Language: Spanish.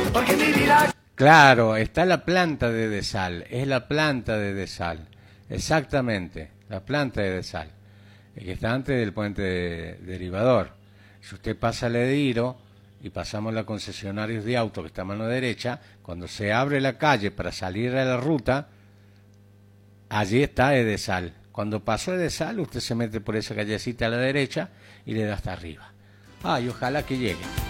porque mi vida... Claro, está la planta de Desal, es la planta de Desal, exactamente, la planta de Desal, que está antes del puente derivador. Si usted pasa al Ediro y pasamos la concesionarios de auto que está a mano derecha, cuando se abre la calle para salir a la ruta, allí está Edesal. Cuando pasó Edesal, usted se mete por esa callecita a la derecha y le da hasta arriba. Ay, ojalá que llegue.